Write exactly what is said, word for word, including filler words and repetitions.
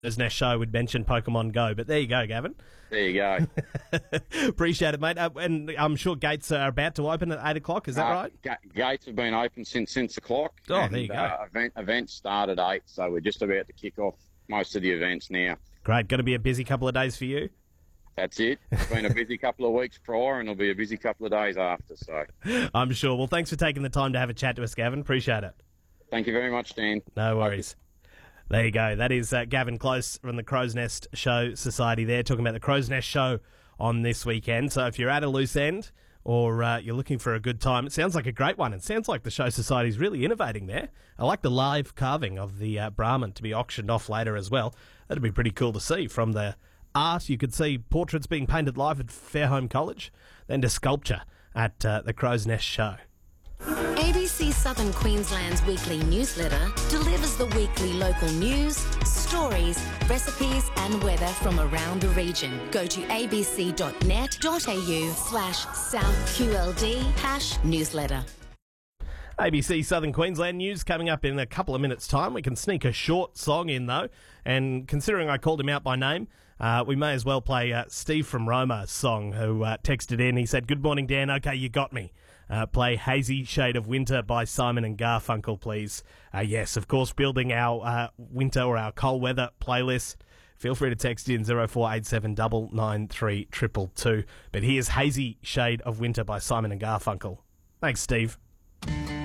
Nest show would mention Pokemon Go, but there you go, Gavin. There you go. Appreciate it, mate. Uh, and I'm sure gates are about to open at eight o'clock. Is that uh, right? Ga- gates have been open since since the clock. Oh, and, there you go. Uh, event, events start at eight, so we're just about to kick off most of the events now. Great. Going to be a busy couple of days for you. That's it. It's been a busy couple of weeks prior, and it'll be a busy couple of days after. So, I'm sure. Well, thanks for taking the time to have a chat to us, Gavin. Appreciate it. thank you very much, Dan. No worries. There you go. That is uh, Gavin Close from the Crow's Nest Show Society there, talking about the Crow's Nest Show on this weekend. So if you're at a loose end or uh, you're looking for a good time, it sounds like a great one. It sounds like the Show Society is really innovating there. I like the live carving of the uh, Brahmin to be auctioned off later as well. That'd be pretty cool to see. From the art, you could see portraits being painted live at Fairholme College, then to sculpture at uh, the Crow's Nest Show. A B C Southern Queensland's weekly newsletter delivers the weekly local news, stories, recipes and weather from around the region. Go to abc.net.au slash southqld hash newsletter. A B C Southern Queensland news coming up in a couple of minutes' time. We can sneak a short song in, though, and considering I called him out by name, uh, we may as well play uh, Steve from Roma's song, who uh, texted in. He said, "Good morning, Dan. Okay, you got me. Uh, play Hazy Shade of Winter by Simon and Garfunkel, please." Uh, yes, of course, building our uh, winter or our cold weather playlist. Feel free to text in zero four eight seven nine nine three two two two. But here's Hazy Shade of Winter by Simon and Garfunkel. Thanks, Steve.